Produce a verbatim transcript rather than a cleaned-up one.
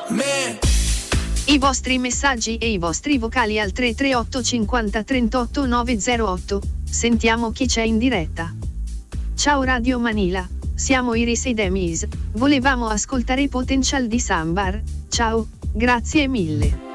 me. I vostri messaggi e i vostri vocali al tre tre otto cinquanta trentotto novecentotto. Sentiamo chi c'è in diretta. Ciao Radio Manila, siamo Iris ed Emis. Volevamo ascoltare Potential di Sambar. Ciao, grazie mille.